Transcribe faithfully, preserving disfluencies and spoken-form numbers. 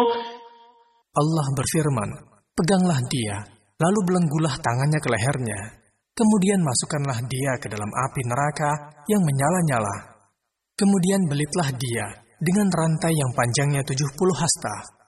Allah berfirman, peganglah dia, lalu belenggulah tangannya ke lehernya. Kemudian masukkanlah dia ke dalam api neraka yang menyala-nyala. Kemudian belitlah dia dengan rantai yang panjangnya tujuh puluh hasta.